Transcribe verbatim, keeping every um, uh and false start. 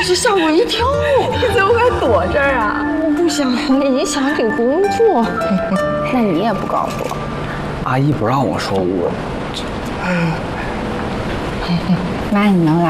当时吓我一跳， 你怎么还躲这儿啊？ 我不想影响这工作。 那你也不告诉我？ 阿姨不让我说，我。 妈，你能来